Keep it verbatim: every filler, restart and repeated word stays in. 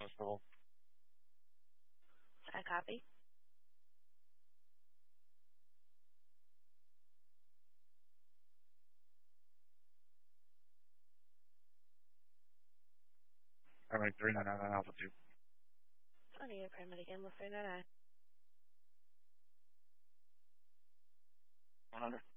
Festival. I copy. Alright, three nine nine Alpha two. Okay, your primary again. We'll figure that out. one hundred.